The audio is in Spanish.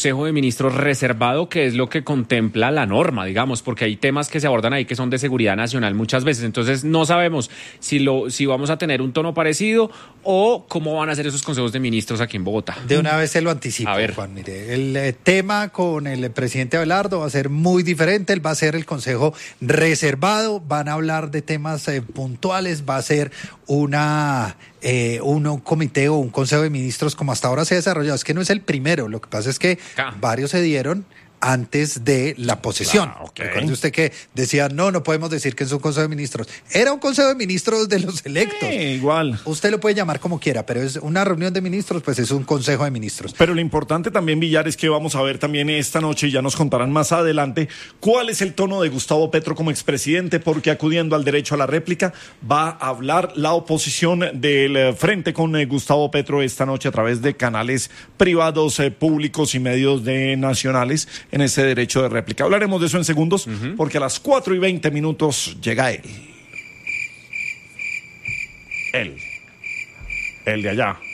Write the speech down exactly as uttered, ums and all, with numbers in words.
Consejo de Ministros reservado, que es lo que contempla la norma, digamos, porque hay temas que se abordan ahí que son de seguridad nacional muchas veces. Entonces no sabemos si lo si vamos a tener un tono parecido o cómo van a ser esos consejos de ministros aquí en Bogotá. De una vez se lo anticipo, a ver. Juan. Mire, el eh, tema con el presidente Abelardo va a ser muy diferente. Él va a ser el consejo reservado, van a hablar de temas eh, puntuales, va a ser una eh, un, un comité o un consejo de ministros como hasta ahora se ha desarrollado. Es que no es el primero, lo que pasa es que ah. varios se dieron antes de la posesión. Ah, okay. Recuerde usted que decía, no, no podemos decir que es un consejo de ministros. Era un consejo de ministros de los electos. Sí, igual. Usted lo puede llamar como quiera, pero es una reunión de ministros, pues es un consejo de ministros. Pero lo importante también, Villar, es que vamos a ver también esta noche, y ya nos contarán más adelante, cuál es el tono de Gustavo Petro como expresidente, porque acudiendo al derecho a la réplica, va a hablar la oposición del frente con eh, Gustavo Petro esta noche a través de canales privados, eh, públicos y medios de nacionales, en ese derecho de réplica. Hablaremos de eso en segundos, uh-huh. porque a las cuatro y veinte minutos llega él. Él. El de allá.